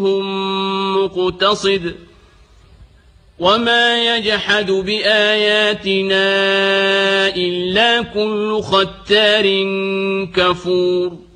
مقتصد وما يجحد بآياتنا إلا كل ختار كفور